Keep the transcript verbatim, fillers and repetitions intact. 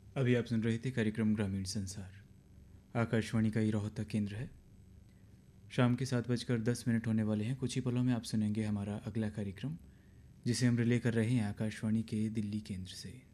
अभी आप सुन रहे थे कार्यक्रम ग्रामीण संसार। आकाशवाणी का ये रोहतक केंद्र है। शाम के सात बजकर दस मिनट होने वाले हैं। कुछ ही पलों में आप सुनेंगे हमारा अगला कार्यक्रम, जिसे हम रिले कर रहे हैं आकाशवाणी के दिल्ली केंद्र से।